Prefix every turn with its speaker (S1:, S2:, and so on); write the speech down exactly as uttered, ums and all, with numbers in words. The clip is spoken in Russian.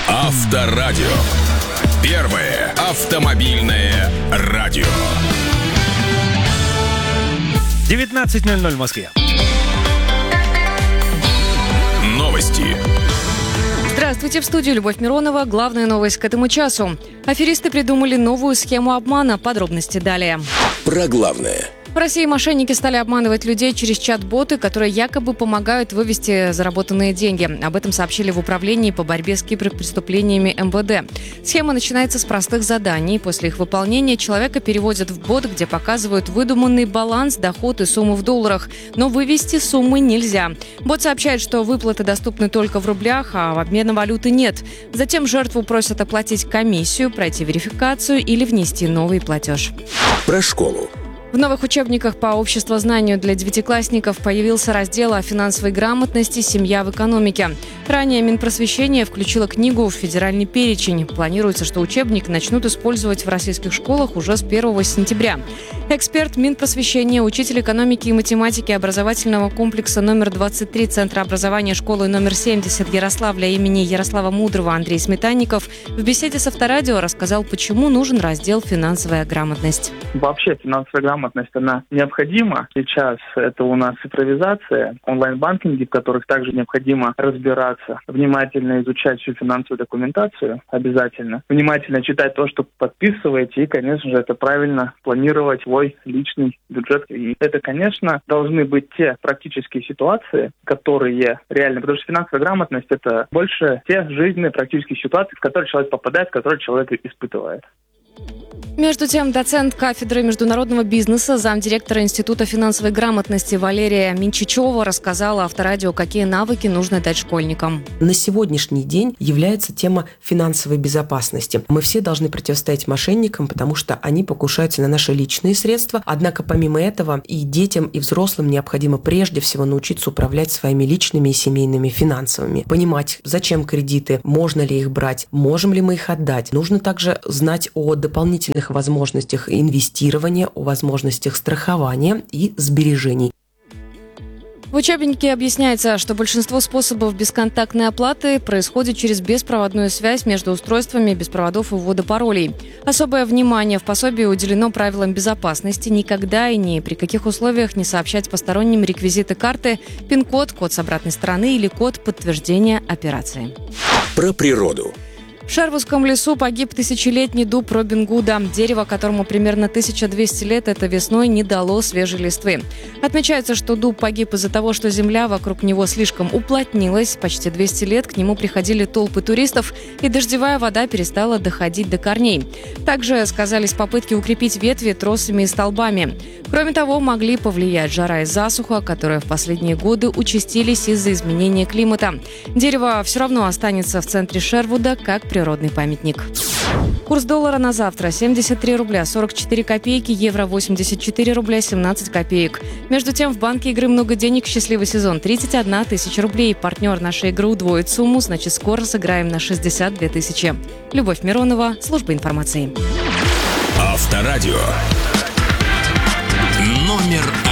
S1: Авторадио. Первое автомобильное радио.
S2: девятнадцать ноль ноль в Москве.
S1: Новости.
S3: Здравствуйте, в студии Любовь Миронова. Главная новость к этому часу. Аферисты придумали новую схему обмана. Подробности далее.
S1: Про главное.
S3: В России мошенники стали обманывать людей через чат-боты, которые якобы помогают вывести заработанные деньги. Об этом сообщили в Управлении по борьбе с киберпреступлениями эм вэ дэ. Схема начинается с простых заданий. После их выполнения человека переводят в бот, где показывают выдуманный баланс, доход и сумму в долларах. Но вывести суммы нельзя. Бот сообщает, что выплаты доступны только в рублях, а в обмена валюты нет. Затем жертву просят оплатить комиссию, пройти верификацию или внести новый платеж.
S1: Про школу.
S3: В новых учебниках по обществознанию для девятиклассников появился раздел о финансовой грамотности «Семья в экономике». Ранее Минпросвещение включило книгу в федеральный перечень. Планируется, что учебник начнут использовать в российских школах уже с первого сентября. Эксперт Минпросвещения, учитель экономики и математики образовательного комплекса номер двадцать три Центра образования школы номер семьдесят Ярославля имени Ярослава Мудрого Андрей Сметанников в беседе с Авторадио рассказал, почему нужен раздел «Финансовая грамотность».
S4: Вообще финансовая грамотность, она необходима. Сейчас это у нас цифровизация, онлайн-банкинги, в которых также необходимо разбираться, внимательно изучать всю финансовую документацию, обязательно, внимательно читать то, что подписываете, и, конечно же, это правильно планировать свой личный бюджет. И это, конечно, должны быть те практические ситуации, которые реально, потому что финансовая грамотность – это больше те жизненные практические ситуации, в которые человек попадает, в которые человек испытывает.
S3: Между тем, доцент кафедры международного бизнеса, замдиректора Института финансовой грамотности Валерия Минчичева рассказала Авторадио, какие навыки нужно дать школьникам.
S5: На сегодняшний день является тема финансовой безопасности. Мы все должны противостоять мошенникам, потому что они покушаются на наши личные средства. Однако, помимо этого, и детям, и взрослым необходимо прежде всего научиться управлять своими личными и семейными финансовыми. Понимать, зачем кредиты, можно ли их брать, можем ли мы их отдать. Нужно также знать о дополнительных возможностях инвестирования, о возможностях страхования и сбережений.
S3: В учебнике объясняется, что большинство способов бесконтактной оплаты происходит через беспроводную связь между устройствами без проводов и ввода паролей. Особое внимание в пособии уделено правилам безопасности: никогда и ни при каких условиях не сообщать посторонним реквизиты карты, пин-код, код с обратной стороны или код подтверждения операции.
S1: Про природу.
S3: В Шервудском лесу погиб тысячелетний дуб Робин Гуда. Дерево, которому примерно тысяча двести лет, это весной не дало свежей листвы. Отмечается, что дуб погиб из-за того, что земля вокруг него слишком уплотнилась. Почти двести лет к нему приходили толпы туристов, и дождевая вода перестала доходить до корней. Также сказались попытки укрепить ветви тросами и столбами. Кроме того, могли повлиять жара и засуха, которые в последние годы участились из-за изменения климата. Дерево все равно останется в центре Шервуда как природный памятник. Курс доллара на завтра: семьдесят три рубля сорок четыре копейки, евро восемьдесят четыре рубля семнадцать копеек. Между тем, в банке игры «Много денег» счастливый сезон тридцать одна тысяча рублей. Партнер нашей игры удвоит сумму, значит, скоро сыграем на шестьдесят две тысячи. Любовь Миронова, служба информации.
S1: Авторадио. Номер